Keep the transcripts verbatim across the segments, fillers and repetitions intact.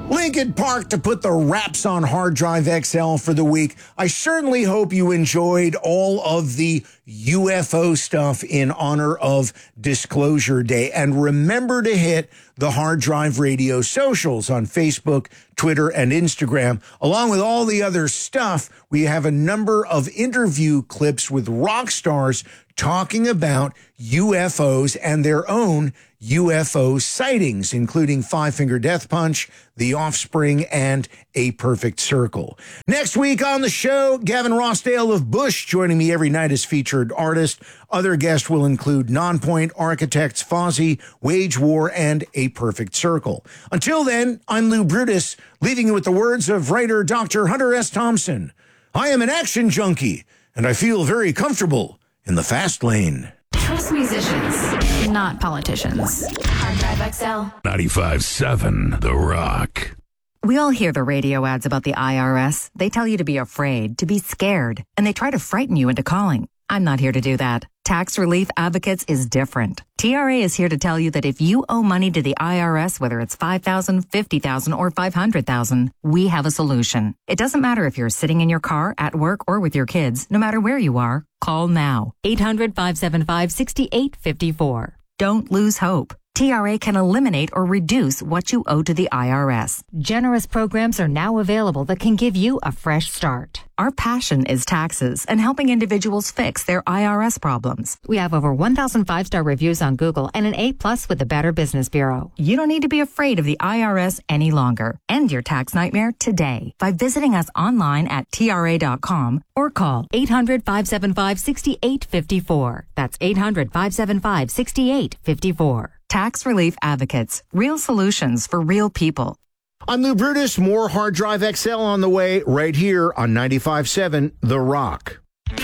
Lincoln Park to put the wraps on Hard Drive X L for the week. I certainly hope you enjoyed all of the U F O stuff in honor of Disclosure Day. And remember to hit the Hard Drive Radio socials on Facebook, Twitter, and Instagram. Along with all the other stuff, we have a number of interview clips with rock stars talking about U F Os and their own U F O sightings, including Five Finger Death Punch, The Offspring, and A Perfect Circle. Next week on the show, Gavin Rossdale of Bush joining me every night as featured artist. Other guests will include Nonpoint, Architects, Fozzy, Wage War, and A Perfect Circle. Until then, I'm Lou Brutus, leaving you with the words of writer Doctor Hunter S. Thompson. I am an action junkie, and I feel very comfortable in the fast lane. Trust musicians, not politicians. Hard Drive X L. ninety-five seven The Rock. We all hear the radio ads about the I R S. They tell you to be afraid, to be scared, and they try to frighten you into calling. I'm not here to do that. Tax Relief Advocates is different. T R A is here to tell you that if you owe money to the I R S, whether it's five thousand dollars, fifty thousand dollars, or five hundred thousand dollars, we have a solution. It doesn't matter if you're sitting in your car, at work, or with your kids. No matter where you are, call now. eight hundred, five seven five, six eight five four. Don't lose hope. T R A can eliminate or reduce what you owe to the I R S. Generous programs are now available that can give you a fresh start. Our passion is taxes and helping individuals fix their I R S problems. We have over one thousand five-star reviews on Google and an A plus with the Better Business Bureau. You don't need to be afraid of the I R S any longer. End your tax nightmare today by visiting us online at T R A dot com or call eight hundred, five seven five, six eight five four. That's eight hundred, five seven five, six eight five four. Tax Relief Advocates. Real solutions for real people. I'm Lou Brutus. More Hard Drive X L on the way right here on ninety-five seven The Rock. Go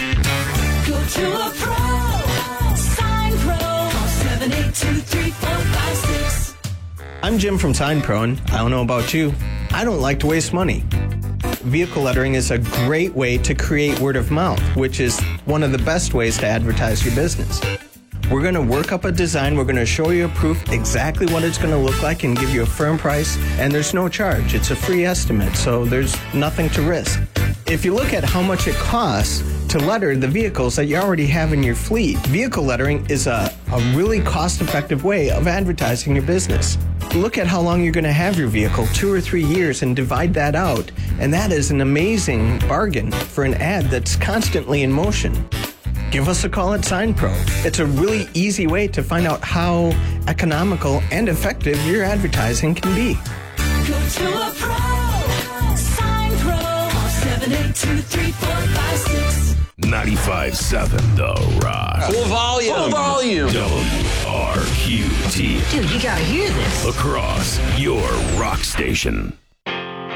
to a pro. Sign Pro. seven eight two, three four five six. I'm Jim from Sign Pro, and I don't know about you, I don't like to waste money. Vehicle lettering is a great way to create word of mouth, which is one of the best ways to advertise your business. We're going to work up a design. We're going to show you a proof exactly what it's going to look like and give you a firm price. And there's no charge. It's a free estimate, so there's nothing to risk. If you look at how much it costs to letter the vehicles that you already have in your fleet, vehicle lettering is a, a really cost-effective way of advertising your business. Look at how long you're going to have your vehicle, two or three years, and divide that out. And that is an amazing bargain for an ad that's constantly in motion. Give us a call at Sign Pro. It's a really easy way to find out how economical and effective your advertising can be. Go to a pro. Sign Pro. seven eight two, three four five six. ninety-five seven The Rock. Full volume. Full volume. W R Q T. Dude, you gotta hear this. Across your rock station.